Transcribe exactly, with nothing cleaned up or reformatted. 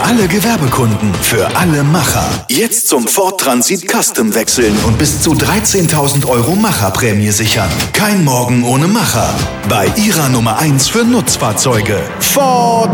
alle Gewerbekunden, für alle Macher. Jetzt zum Ford Transit Custom wechseln und bis zu dreizehntausend Euro Macherprämie sichern. Kein Morgen ohne Macher. Bei Ihrer Nummer eins für Nutzfahrzeuge. Ford